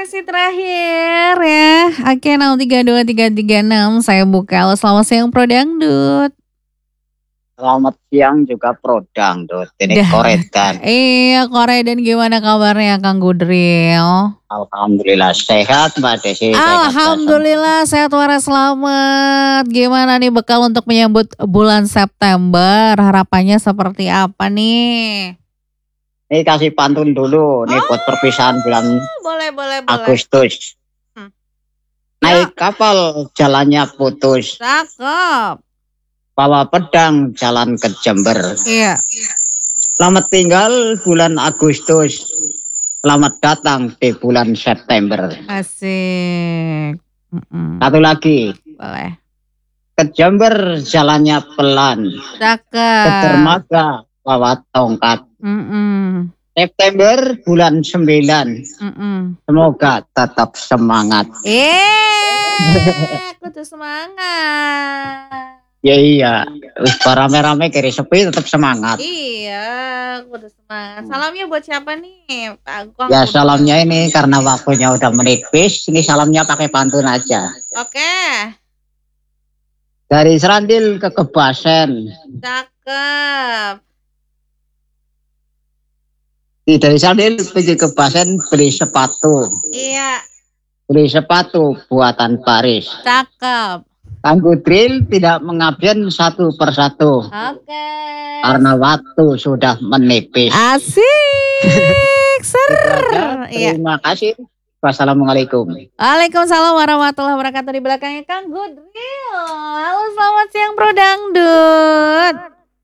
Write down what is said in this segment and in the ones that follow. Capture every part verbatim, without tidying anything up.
sesi terakhir ya. Oke, nol tiga dua tiga tiga enam saya buka. Halo, selamat siang Pro Dangdut. Selamat siang juga Pro Dangdut. Ini Koredan. Iya, Koredan, gimana kabarnya Kang Gudril? Alhamdulillah sehat Mbak Desi. Alhamdulillah sehat waras selamat. Gimana nih bekal untuk menyambut bulan September? Harapannya seperti apa nih? Ini kasih pantun dulu. Nih oh, buat perpisahan bulan boleh, boleh, Agustus. Hmm. Naik kapal jalannya putus. Cakep. Bawa pedang jalan ke Jember. Iya. Selamat tinggal bulan Agustus. Selamat datang di bulan September. Asik. Mm-mm. Satu lagi. Boleh. Ke Jember jalannya pelan. Cakep. Ke dermaga bawa tongkat. Mm-mm. September bulan sembilan. Mm-mm. Semoga tetap semangat. Eh, aku tuh semangat. Ya iya, wis rame-rame kiri sepi tetap semangat. Iya, aku udah semangat. Salamnya buat siapa nih, Pak Agong? Ya salamnya ini karena waktunya udah menipis, ini salamnya pakai pantun aja. Oke. Dari Serandil ke Kebasen. Cakep. Dari Serandil pergi ke Kebasen beli sepatu. Iya. Beli sepatu buatan Paris. Cakep. Kang Gudril tidak mengabsen satu persatu. Oke. Karena waktu sudah menipis. Asik. Ser. Terima kasih. Wassalamualaikum. Waalaikumsalam warahmatullahi wabarakatuh. Di belakangnya Kang Gudril. Halo, selamat siang Pro Dangdut.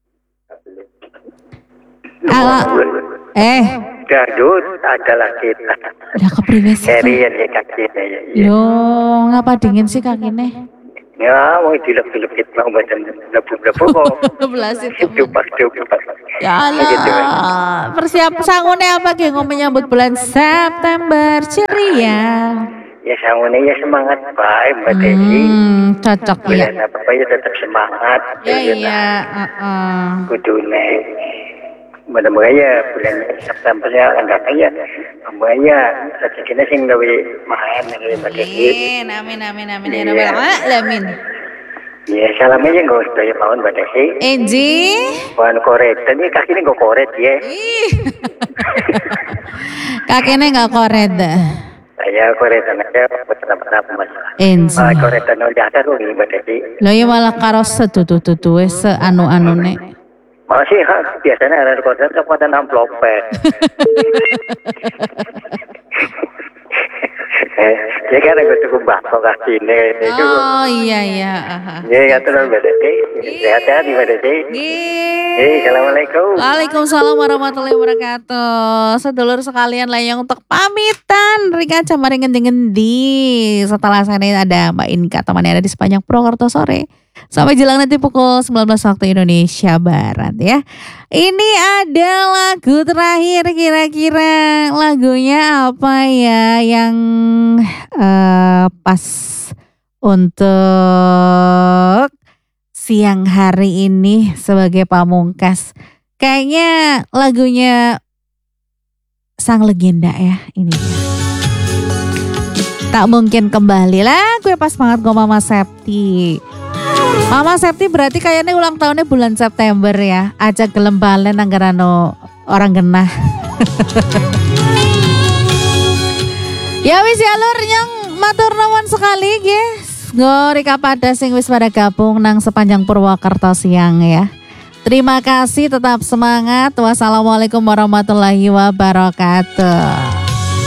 Halo. Eh. Dangdut adalah kita. Udah kepriwe sih? Serian ya kakinya ya. Loh, ngapa dingin sih kakinya? Ya, mau dilep-dilep mau badan lebu-lebu kok. Belasit Dupak-dupak. Ya Allah. Persiap sangunnya apa Geng menyambut bulan September ceria? Ya sangunnya ya semangat baik Mbak Desi. Hmm, cocok ya. Bulan apa ya tetap semangat. Ya iya, heeh. Kudune. Mudah-mudahan ya bulan Septembernya enggak kaya. Mudah-mudahan rezekinya sing gawe mahan gawe Mbak Desi. Amin amin amin ya rabbal alamin. Ya salamnya ya nggak usah ya mawon Mbak Desi. Enji. Wan koret, tadi kakinya nggak koret ya. Kakinya nggak koret dah. Saya koretan aja beberapa masalah. Enji. Ah koretan udah ada tuh Mbak Desi. Lo ya malah karos setutu-tutu wes anu-anu nek. Masih biasanya ada koretan kekuatan amplop. Ya kan aku cukup bako kasih ini. Oh iya iya. Ya kata Mbak Desi. Sehat-sehat Mbak Desi. Eh, assalamualaikum. Waalaikumsalam warahmatullahi wabarakatuh. Sedulur sekalian layang untuk pamitan. Rika Camaring ngendi-ngendi. Setelah saya ada Mbak Inka temannya ada di sepanjang Purwokerto sore. Sampai jelang nanti pukul sembilan belas waktu Indonesia Barat ya. Ini ada lagu terakhir, kira-kira lagunya apa ya yang uh, pas untuk siang hari ini sebagai pamungkas. Kayaknya lagunya sang legenda ya ini. Tak mungkin kembali lah, gue pas banget gue Mama Septi. Mama Septi berarti kayaknya ulang tahunnya bulan September ya. Ajak gelem balen anggarano orang genah. Ya wis ya lur nyong matur nuwun sekali guys. Ngorika pada sing wis pada gabung nang sepanjang Purwokerto siang ya. Terima kasih, tetap semangat. Wassalamualaikum warahmatullahi wabarakatuh.